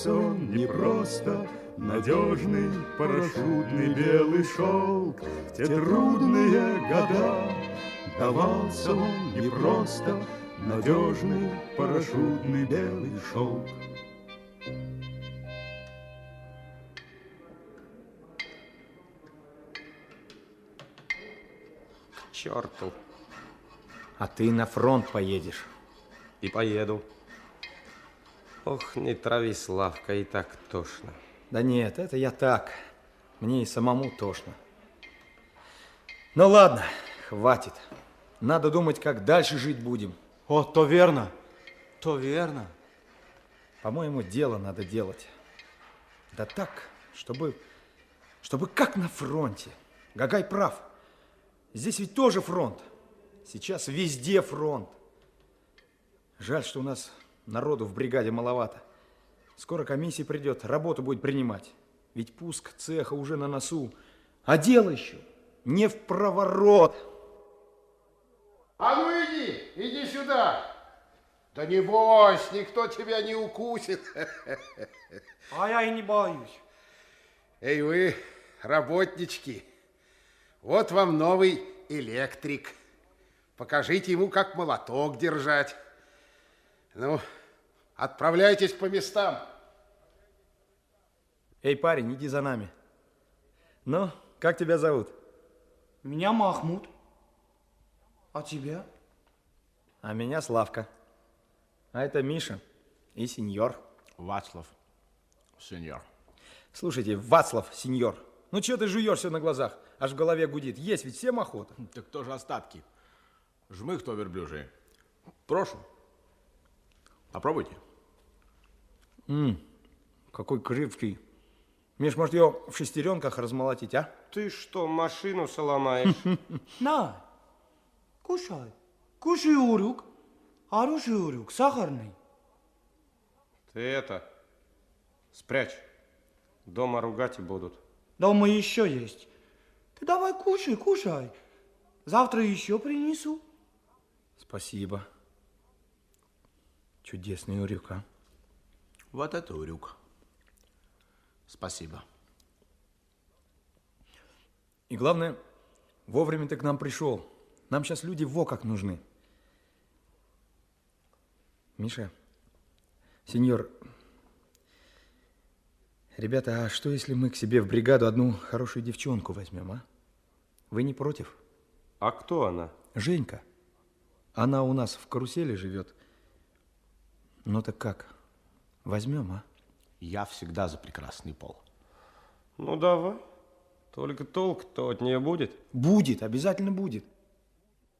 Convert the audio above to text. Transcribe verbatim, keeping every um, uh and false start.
Он не просто надежный парашютный белый шелк. В те трудные года давался он не просто надежный парашютный белый шелк. К черту. А ты на фронт поедешь. И поеду. Ох, не трави, Славка, и так тошно. Да нет, это я так. Мне и самому тошно. Ну ладно, хватит. Надо думать, как дальше жить будем. О, то верно, то верно. По-моему, дело надо делать. Да так, чтобы, чтобы как на фронте. Гагай прав. Здесь ведь тоже фронт. Сейчас везде фронт. Жаль, что у нас народу в бригаде маловато. Скоро комиссия придет, работу будет принимать. Ведь пуск цеха уже на носу. А дело еще не в проворот. А ну иди, иди сюда. Да не бойся, никто тебя не укусит. А я и не боюсь. Эй, вы, работнички, вот вам новый электрик. Покажите ему, как молоток держать. Ну, отправляйтесь по местам. Эй, парень, иди за нами. Ну, как тебя зовут? Меня Махмуд. А тебя? А меня Славка. А это Миша и сеньор. Вацлав, сеньор. Слушайте, Вацлав, сеньор, ну что ты жуешь все на глазах? Аж в голове гудит. Есть ведь всем охота. Так тоже остатки. Жмых то верблюжий. Прошу. Попробуйте. Ммм, какой крепкий. Миш, может, ее в шестеренках размолотить, а? Ты что, машину сломаешь? На, кушай. Кушай, урюк. Хороший урюк, сахарный. Ты это, спрячь. Дома ругать и будут. Дома еще есть. Ты давай кушай, кушай. Завтра еще принесу. Спасибо. Чудесный урюк, а? Вот это урюк. Спасибо. И главное, вовремя ты к нам пришел. Нам сейчас люди во как нужны. Миша, сеньор, ребята, а что если мы к себе в бригаду одну хорошую девчонку возьмем, а? Вы не против? А кто она? Женька. Она у нас в карусели живет. Ну так как? Возьмем, а? Я всегда за прекрасный пол. Ну давай. Только толк-то от нее будет. Будет, обязательно будет.